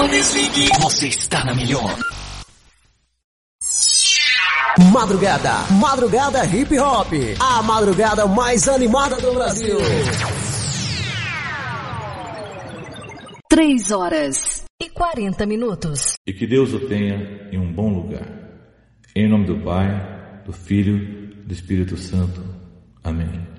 Não desligue. Você está na melhor. Madrugada Hip Hop. A madrugada mais animada do Brasil. 3h40. E que Deus o tenha em um bom lugar. Em nome do Pai, do Filho, do Espírito Santo. Amém.